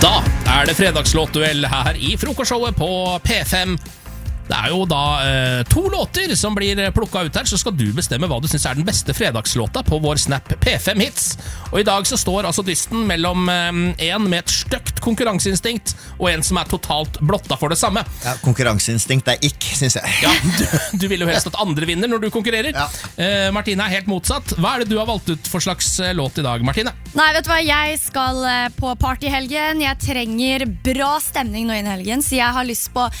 Da det fredagslåtduell her i frokostshowet på P5. Det jo da 2 låter som blir plukket ut her, så skal du bestemme hva du synes den beste fredagslåta på vår Snap P5 Hits. Og i dag så står altså dysten mellom en med et støkt konkurranseinstinkt og en som totalt blotta for det samme. Ja, konkurranseinstinkt ikke, synes jeg. Ja, du vil jo helst at andre vinner når du konkurrerer. Ja. Martine helt motsatt. Hva det du har valgt ut for slags låt i dag, Martine? Nei, vet du hva, jeg skal på partyhelgen. Jeg trenger bra stemning nå inn i helgen, så jeg har lyst på